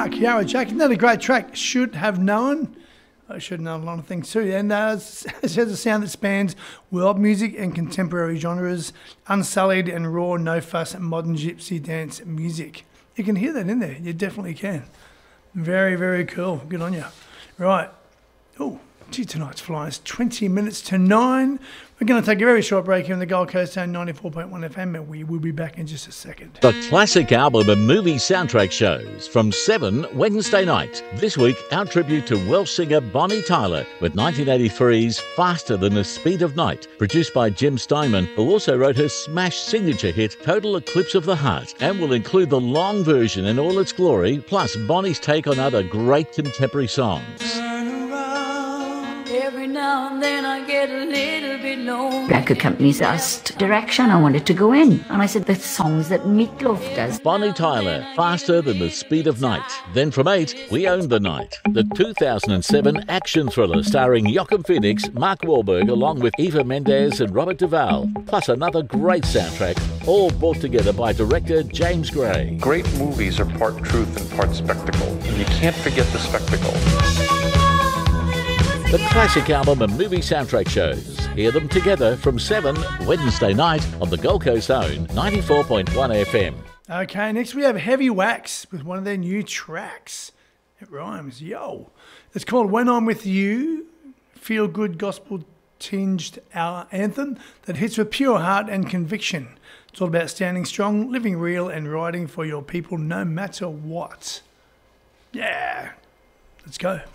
Mark, Yarra Jack, another great track. Should Have Known. I should have known a lot of things too. And it has a sound that spans world music and contemporary genres, unsullied and raw, no fuss, and modern gypsy dance music. You can hear that in there. You definitely can. Very, very cool. Good on you. Right. Oh, gee, tonight's flying. It's 20 minutes to 9. We're going to take a very short break here on the Gold Coast on 94.1 FM, and we will be back in just a second. The classic album and movie soundtrack shows from 7 Wednesday night. This week, our tribute to Welsh singer Bonnie Tyler with 1983's Faster Than the Speed of Night, produced by Jim Steinman, who also wrote her smash signature hit Total Eclipse of the Heart, and will include the long version in all its glory, plus Bonnie's take on other great contemporary songs. Every now and then I get a little bit lonely. Record companies asked direction. I wanted to go in. And I said, the songs that Meatloaf does. Bonnie Tyler, Faster Than the Speed of Night. Then from 8, We Owned the Night. The 2007 action thriller starring Joaquin Phoenix, Mark Wahlberg, along with Eva Mendes and Robert Duvall. Plus another great soundtrack, all brought together by director James Gray. Great movies are part truth and part spectacle. And you can't forget the spectacle. The classic album and movie soundtrack shows. Hear them together from 7 Wednesday night on the Gold Coast Own 94.1 FM. Okay, next we have Heavy Wax with one of their new tracks. It rhymes, yo. It's called When I'm With You, feel-good gospel-tinged anthem that hits with pure heart and conviction. It's all about standing strong, living real, and riding for your people no matter what. Yeah, let's go.